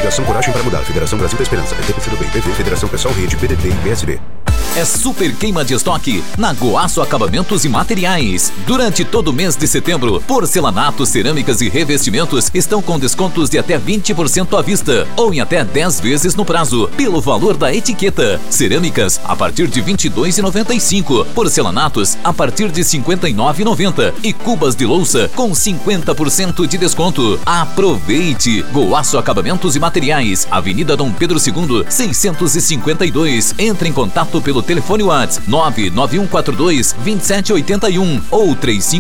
Federação Coragem para Mudar. Federação Brasil da Esperança. PT, PCdoB, PV, Federação Pessoal Rede, PDT e PSD. É super queima de estoque na Goaço Acabamentos e Materiais. Durante todo o mês de setembro, porcelanatos, cerâmicas e revestimentos estão com descontos de até 20% à vista ou em até 10 vezes no prazo, pelo valor da etiqueta. Cerâmicas a partir de R$ 22,95, porcelanatos a partir de R$ 59,90 e cubas de louça com 50% de desconto. Aproveite! Goaço Acabamentos e Materiais, Avenida Dom Pedro II, 652. Entre em contato pelo telefone WhatsApp 99142-2781 ou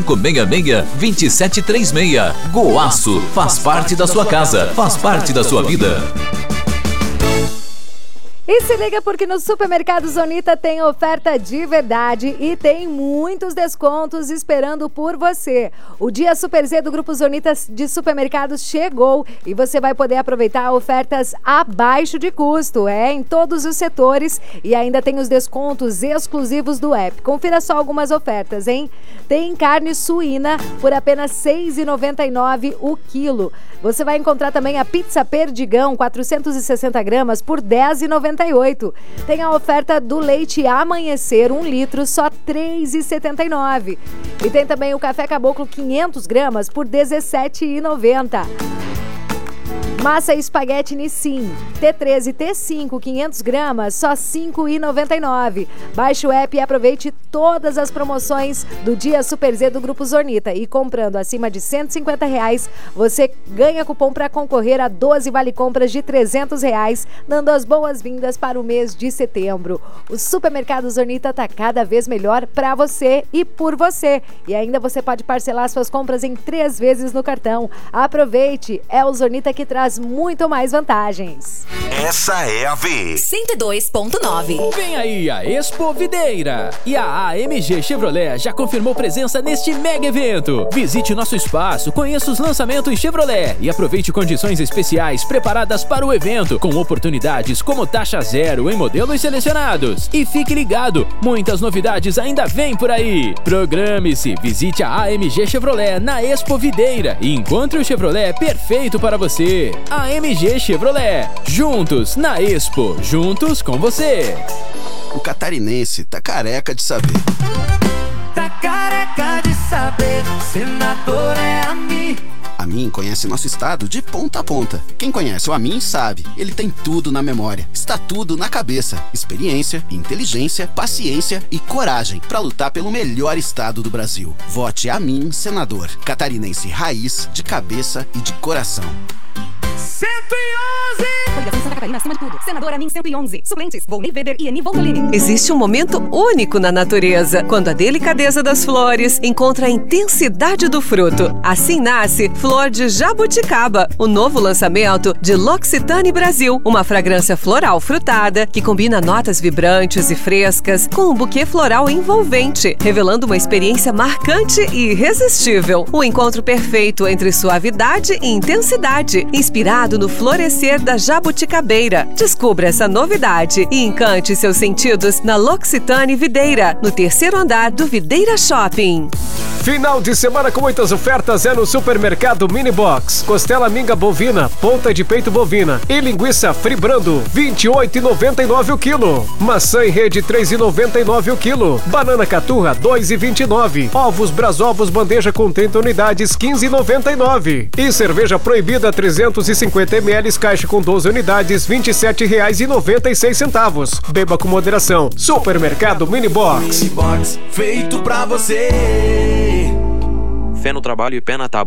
3566-2736. Goaço faz parte da sua casa, faz parte da sua vida. E se liga porque no Supermercado Zonita tem oferta de verdade e tem muitos descontos esperando por você. O Dia Super Z do Grupo Zonita de Supermercados chegou e você vai poder aproveitar ofertas abaixo de custo, em todos os setores, e ainda tem os descontos exclusivos do app. Confira só algumas ofertas, hein? Tem carne suína por apenas R$ 6,99 o quilo. Você vai encontrar também a pizza Perdigão, 460 gramas por R$ 10,98. Tem a oferta do leite Amanhecer, 1 litro, só R$ 3,79. E tem também o café Caboclo 500 gramas por R$ 17,90. Massa espaguete Nissin, T13 e T5, 500 gramas, só R$ 5,99. Baixe o app e aproveite todas as promoções do Dia Super Z do Grupo Zonita. E comprando acima de R$ 150, você ganha cupom para concorrer a 12 vale-compras de R$ 300, dando as boas-vindas para o mês de setembro. O Supermercado Zonita está cada vez melhor para você e por você. E ainda você pode parcelar suas compras em 3 vezes no cartão. Aproveite, é o Zonita que traz muito mais vantagens. Essa é a V 102.9. Vem aí a Expo Videira e a AMG Chevrolet já confirmou presença neste mega evento. Visite nosso espaço, conheça os lançamentos Chevrolet e aproveite condições especiais preparadas para o evento, com oportunidades como taxa zero em modelos selecionados. E fique ligado, muitas novidades ainda vêm por aí. Programe-se, visite a AMG Chevrolet na Expo Videira e encontre o Chevrolet perfeito para você. AMG Chevrolet, juntos na Expo, juntos com você. O catarinense tá careca de saber. Tá careca de saber, senador é a mim. A Amin conhece nosso estado de ponta a ponta. Quem conhece o Amin sabe, ele tem tudo na memória. Está tudo na cabeça. Experiência, inteligência, paciência e coragem para lutar pelo melhor estado do Brasil. Vote Amin, senador. Catarinense raiz, de cabeça e de coração. 111! Coligação Santa Catarina acima de tudo. Senador Amin 111. Suplentes, Volney Weber e Eni Voltolini. Existe um momento único na natureza, quando a delicadeza das flores encontra a intensidade do fruto. Assim nasce Flor de Jabuticaba, o novo lançamento de L'Occitane Brasil. Uma fragrância floral frutada que combina notas vibrantes e frescas com um buquê floral envolvente, revelando uma experiência marcante e irresistível. O encontro perfeito entre suavidade e intensidade, inspirado no florescer da jabuticabeira. Descubra essa novidade e encante seus sentidos na L'Occitane Videira, no 3º andar do Videira Shopping. Final de semana com muitas ofertas é no Supermercado Mini Box. Costela minga bovina, ponta de peito bovina e linguiça Fribrando, R$ 28,99 o quilo. Maçã em rede, R$ 3,99 o quilo. Banana caturra, R$ 2,29. Ovos Brasovos bandeja com 30 unidades, R$ 15,99. E cerveja proibida 350 ml, caixa com 12 unidades, R$ 27,96. Beba com moderação. Supermercado Mini Box. Mini Box, feito pra você. Fé no trabalho e pé na tábua.